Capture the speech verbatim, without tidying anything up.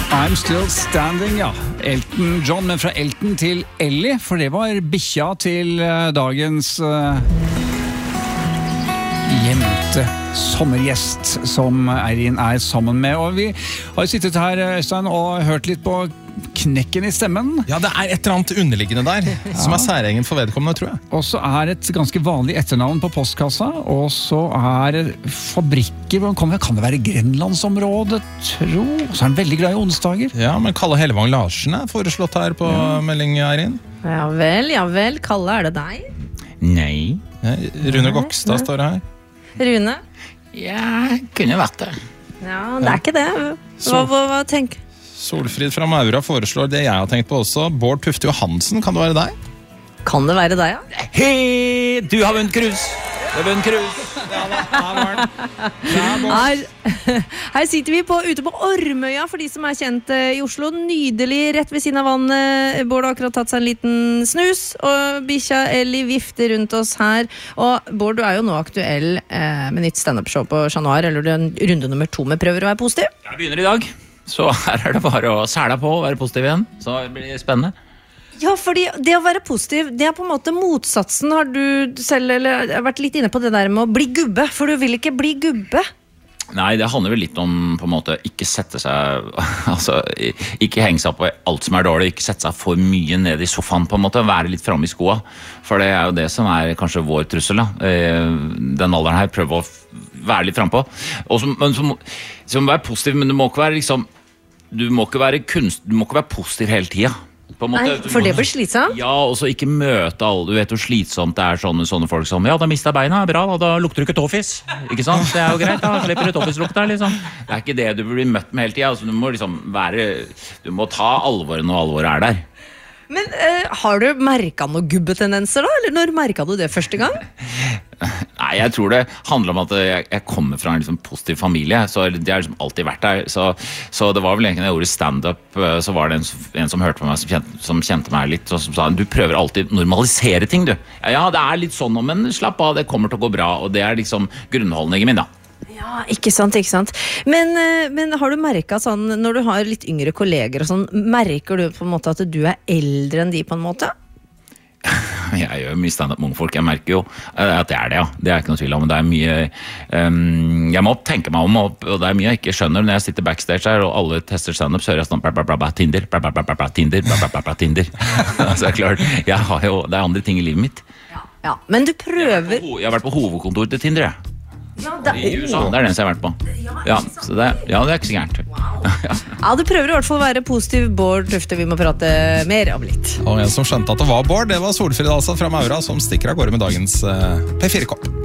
I'm Still Standing, ja. Elton John, men fra Elton til Ellie, for det var bikkja til uh, dagens uh, gjemte sommergjest som Eirin er sammen med. Og vi har sittet her, Øystein, og hørt litt på knekken i stemmen. Ja, det er et eller annet underliggende der, ja. Som er særegen for vedkommende, tror jeg. Og så er et ganske vanlig etternavn på postkassa, og så er fabrikker, kan det være Grenlandsområdet, tro, og så er han veldig glad i onsdager. Ja, men Kalle Hellevang Larsen er foreslått her på ja. Melding, Eirin. Ja vel, ja vel. Kalle, er det deg? Nei. Ja, Rune Gokstad står her. Rune? Ja, kunne vært det. Ja, det er ikke det. Hva, hva, hva tenker du? Solfrid fra Maura foreslår det jeg har tenkt på også. Bård Tufte Johansen, kan det være deg? Kan det være deg, ja? Hei, du har vunnet krus. Du har vunnet krus. Ja, her var den. Her, her sitter vi på, ute på Ormøya, for de som er kjent eh, i Oslo. Nydelig, rett ved siden av vannet. Bård har akkurat tatt seg en liten snus, og bikkja Ellie vifter rundt oss her. Og Bård, du er jo nå aktuell eh, med nytt stand-up-show på Chat Noir, eller du er runde nummer to med Prøver å være positiv. Jeg begynner i dag. Så her er det bare å sæle på og være positiv igjen. Så det blir spennende. Ja, fordi det å være positiv, det er på en måte motsatsen. Har du selv eller, vært litt inne på det der med å bli gubbe? For du vil ikke bli gubbe. Nei, det handler vel litt om på en måte ikke sette seg, altså ikke henge seg opp på alt som er dårlig, ikke sette seg for mye ned i sofaen på en måte, være litt fremme i skoa. For det er jo det som er kanskje vår trussel da. Den alderen her, prøve å være litt fremme på. Og så, men så må, så må være positiv, men du må ikke være liksom Du må ikke være kunst, du må ikke være positiv hele tiden. På en måte, Nei, for det blir slitsomt. Ja, og så ikke møte alle. Du vet hvor slitsomt det er sånne, sånne folk som ja, da mistet jeg beina, bra, da, da lukter du ikke tåfis. Ikke sant? Det er jo greit, da slipper du tåfislukt der, liksom. Det er ikke det du blir møtt med hele tiden. Altså, du må liksom være, du må ta alvoret når alvoret er der. Men eh, har du merket noen gubbetendenser da? Eller når merket du det første gang? Nei, jeg tror det handler om at jeg, jeg kommer fra en liksom positiv familie, så det har liksom alltid vært der. Så, så det var vel egentlig når jeg gjorde stand-up, så var det en, en som hørte på meg, som kjente, som kjente meg litt, og som sa, du prøver alltid å normalisere ting, du. Ja, ja, det er litt sånn, men slapp av, det kommer til å gå bra, og det er liksom grunnholdningen min, da. Ja, ikke sant, ikke sant. Men, men har du merket sånn, når du har litt yngre kolleger og sånn, merker du på en måte at du er eldre enn de på en måte? Jeg gjør mye stand-up med unge folk, jeg merker jo at det er det, ja. Det er ikke noe tvil om, men det er mye um, jeg må tenke meg om, og det er mye jeg ikke skjønner når jeg sitter backstage her, og alle tester stand-up, så hører jeg sånn bla bla bla bla, Tinder, bla bla bla bla, Tinder, bla bla bla bla, Tinder. Altså, klart, jeg har jo, det er andre ting i livet mitt. Ja, ja. Men du prøver... Jeg har, ho- jeg har vært på hovedkontoret til Tinder, jeg. Ja, det I U S A, det er den som jeg har vært på. Ja, så det, ja, det er ikke så gærent. ja. ja, du prøver i hvert fall å være positiv, Bård Tufte. Vi må prate mer om litt. Og en som skjønte at det var Bård, det var Solfrid altså fra Maura, som stikker av gårde med dagens uh, P fire K.